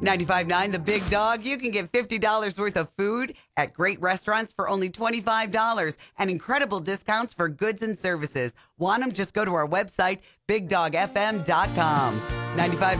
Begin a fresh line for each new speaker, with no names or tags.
95.9 The Big Dog. You can get $50 worth of food at great restaurants for only $25 and incredible discounts for goods and services. Want them? Just go to our website, bigdogfm.com. 95.9